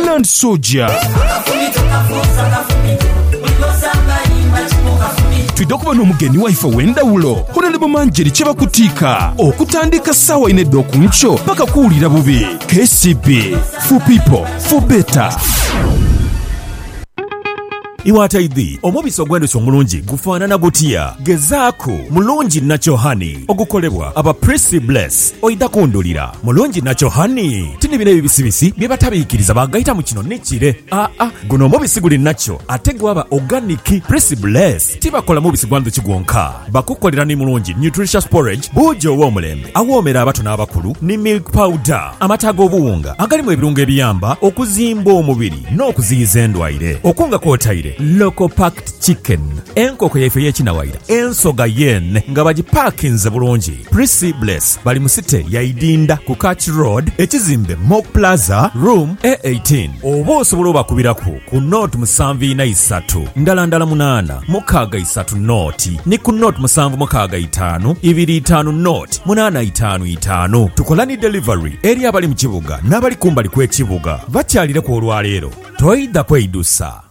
Highland Soldier. Tudde okuba n'omugeni waife w'endawulo Honorable Manjeri Kyebakutiika okutandika ssaawa 4 okunkyo paka kuwulira bubi. KCB, for people, for better. Iwataidhi omubisi ogw'endhuki omulungi gufaanana gutya? Gezaako mulungi Natural Honey ogukolebwa aba Prissy Bless oida kundulira. Mulungi Natural Honey tini bino ebibisibisi bye batabiikiriza bagayita mu kino nekire. Guno omubisi guli nakyo ate gwaba organic. Prissy Bless tibakola mubisi gwa ndhuki gwonka, bakukolera ni mulungi nutritious porridge buujo ow'omulembe awoomera abato n'abakulu ni milk powder, amata g'obuwunga agalimu ebirungo ebiyamba okuzimba omubiri n'okuziyiza endwaire. Okunga kwotaire local packed chicken, enkoko yaife y'ekinawaira, ensoga yen nga bagipaakinze bulungi. Prissy Bless bali mu site ya Idinda ku Catch Road, ekizimbe Mock Plaza room A18. Oba osobola obakubiraku ku note 743 ndala 8 mukaaga 3 note ni ku note 765 25 note 855. Tukola ni delivery eri abali mu kibuga n'abali kumbali kw'ekibuga bakyalire ku olwaleero. Toyida kweyidusa.